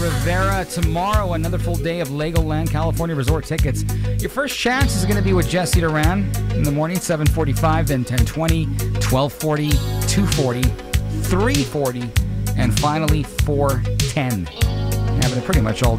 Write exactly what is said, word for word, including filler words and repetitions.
Rivera. Tomorrow, another full day of Legoland California Resort tickets. Your first chance is going to be with Jesse Duran in the morning, seven forty-five, then ten twenty, twelve forty, two forty, three forty, and finally four ten. Having it pretty much all